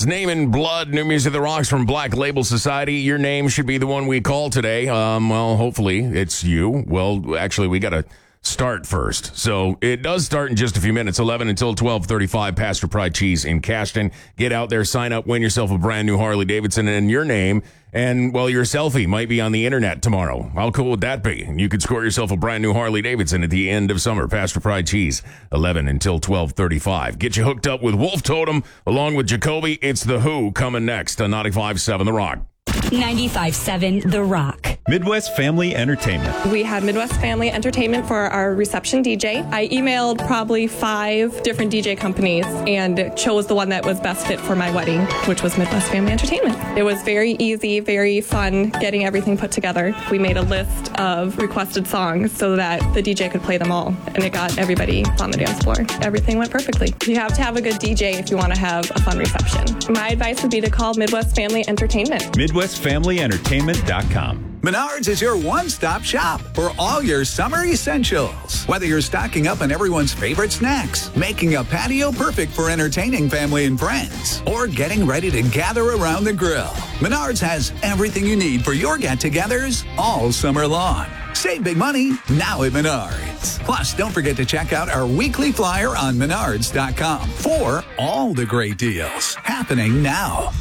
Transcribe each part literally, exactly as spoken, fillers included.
It's Name in Blood, new music that rocks from Black Label Society. Your name should be the one we call today. Um, well, hopefully it's you. Well, actually, we got to start first. So it does start in just a few minutes, eleven until twelve thirty-five, Pastor Pride Cheese in Cashton. Get out there, sign up, win yourself a brand new Harley Davidson and your name. And, well, your selfie might be on the internet tomorrow. How cool would that be? And you could score yourself a brand new Harley Davidson at the end of summer. Pastor Pride Cheese, eleven until twelve thirty-five. Get you hooked up with Wolf Totem along with Jacoby. It's The Who coming next on ninety-five point seven The Rock. ninety-five point seven The Rock. Midwest Family Entertainment. We had Midwest Family Entertainment for our reception D J. I emailed probably five different D J companies and chose the one that was best fit for my wedding, which was Midwest Family Entertainment. It was very easy, very fun getting everything put together. We made a list of requested songs so that the D J could play them all, and it got everybody on the dance floor. Everything went perfectly. You have to have a good D J if you want to have a fun reception. My advice would be to call Midwest Family Entertainment. Midwest Family Entertainment dot com. Menards is your one-stop shop for all your summer essentials. Whether you're stocking up on everyone's favorite snacks, making a patio perfect for entertaining family and friends, or getting ready to gather around the grill, Menards has everything you need for your get-togethers all summer long. Save big money now at Menards. Plus, don't forget to check out our weekly flyer on Menards dot com for all the great deals happening now.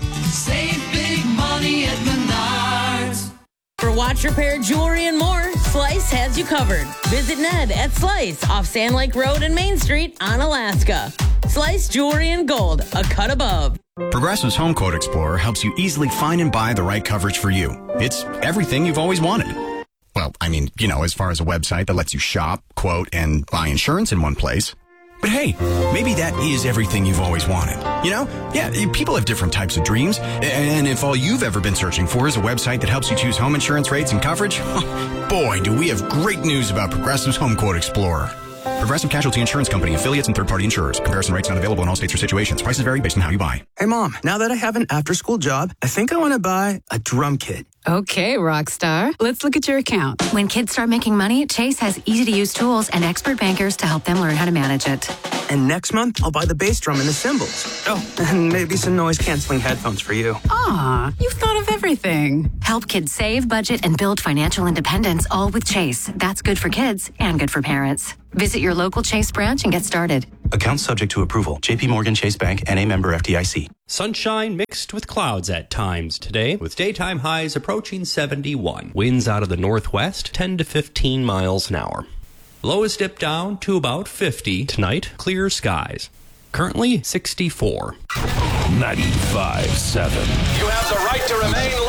Save big money at Menards. For watch, repair, jewelry, and more, Slice has you covered. Visit Ned at Slice off Sand Lake Road and Main Street on Alaska. Slice Jewelry and Gold, a cut above. Progressive's Home Quote Explorer helps you easily find and buy the right coverage for you. It's everything you've always wanted. Well, I mean, you know, as far as a website that lets you shop, quote, and buy insurance in one place. But hey, maybe that is everything you've always wanted. You know? Yeah, people have different types of dreams. And if all you've ever been searching for is a website that helps you choose home insurance rates and coverage, boy, do we have great news about Progressive's Home Quote Explorer. Progressive Casualty Insurance Company, affiliates, and third-party insurers. Comparison rates not available in all states or situations. Prices vary based on how you buy. Hey, Mom, now that I have an after-school job, I think I want to buy a drum kit. Okay, rock star. Let's look at your account. When kids start making money, Chase has easy-to-use tools and expert bankers to help them learn how to manage it. And next month, I'll buy the bass drum and the cymbals. Oh, and maybe some noise-canceling headphones for you. Aw, you've thought of everything. Help kids save, budget, and build financial independence, all with Chase. That's good for kids and good for parents. Visit your local Chase branch and get started. Account subject to approval. J P Morgan Chase Bank and a member F D I C. Sunshine mixed with clouds at times today, with daytime highs approaching seventy-one. Winds out of the northwest, ten to fifteen miles an hour. Lows dip down to about fifty. Tonight, clear skies. Currently, sixty-four. ninety-five point seven. You have the right to remain